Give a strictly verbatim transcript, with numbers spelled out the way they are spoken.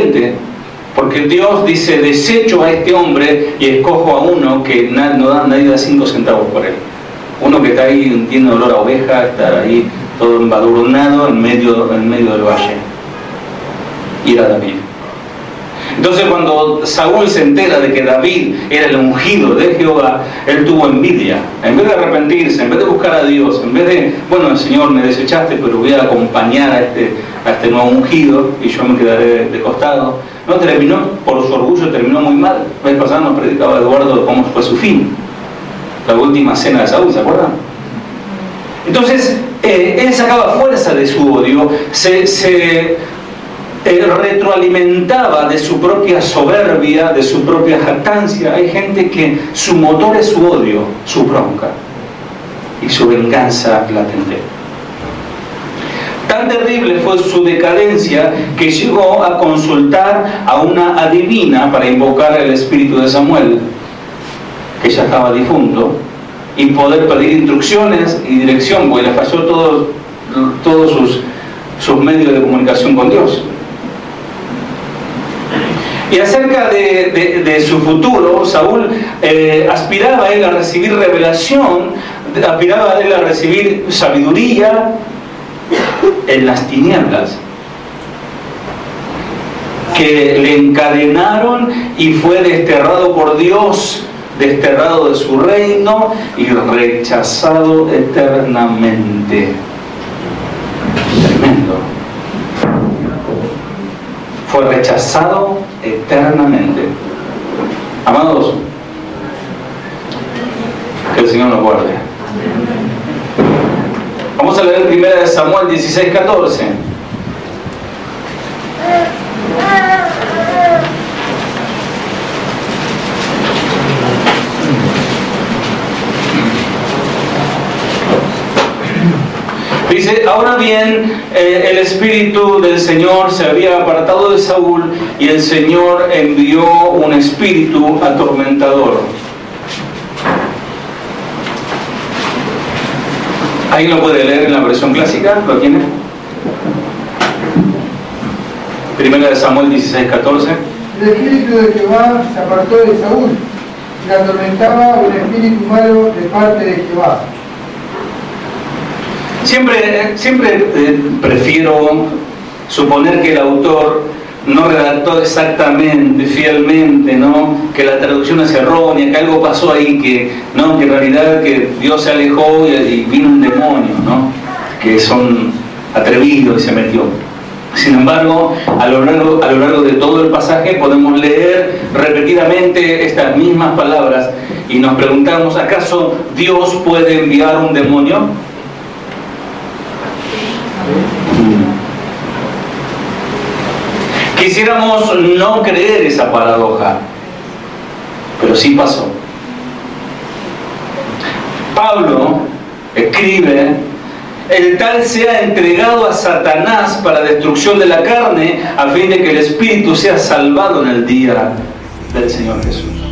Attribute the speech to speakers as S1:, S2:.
S1: creyente, porque Dios dice: desecho a este hombre y escojo a uno que na, no da, nadie da cinco centavos por él. Uno que está ahí, tiene olor a oveja, está ahí todo embadurnado en medio, en medio del valle. Y era David. Entonces, cuando Saúl se entera de que David era el ungido de Jehová, él tuvo envidia. En vez de arrepentirse, en vez de buscar a Dios, en vez de, bueno, Señor, me desechaste, pero voy a acompañar a este, a este nuevo ungido y yo me quedaré de costado. No, terminó, por su orgullo terminó muy mal. La vez pasada nos predicaba Eduardo cómo fue su fin. La última cena de Saúl, ¿se acuerdan? Entonces, eh, él sacaba fuerza de su odio, se... se Eh, retroalimentaba de su propia soberbia, de su propia jactancia. Hay gente que su motor es su odio, su bronca y su venganza latente. Tan terrible fue su decadencia que llegó a consultar a una adivina para invocar el espíritu de Samuel, que ya estaba difunto, y poder pedir instrucciones y dirección, porque le falló todos todos sus, sus medios de comunicación con Dios. Y acerca de, de, de su futuro, Saúl eh, aspiraba a él a recibir revelación, aspiraba a él a recibir sabiduría en las tinieblas, que le encadenaron y fue desterrado por Dios, desterrado de su reino y rechazado eternamente. Tremendo. Fue rechazado eternamente. Amados, que el Señor nos guarde. Vamos a leer primera de Samuel dieciséis, catorce. Dice: ahora bien, eh, el espíritu del Señor se había apartado de Saúl y el Señor envió un espíritu atormentador. Ahí lo puede leer en la versión clásica, ¿lo tiene? Primera de Samuel dieciséis, catorce.
S2: El espíritu de Jehová se apartó de Saúl y le atormentaba un espíritu malo de parte de Jehová.
S1: Siempre, siempre eh, prefiero suponer que el autor no redactó exactamente, fielmente, ¿no? Que la traducción es errónea, que algo pasó ahí, que, ¿no? Que en realidad que Dios se alejó y, y vino un demonio, ¿no? Que son atrevidos y se metió. Sin embargo, a lo largo, a lo largo de todo el pasaje podemos leer repetidamente estas mismas palabras y nos preguntamos: ¿acaso Dios puede enviar un demonio? Quisiéramos no creer esa paradoja, pero sí pasó. Pablo escribe: el tal sea entregado a Satanás para destrucción de la carne, a fin de que el espíritu sea salvado en el día del Señor Jesús.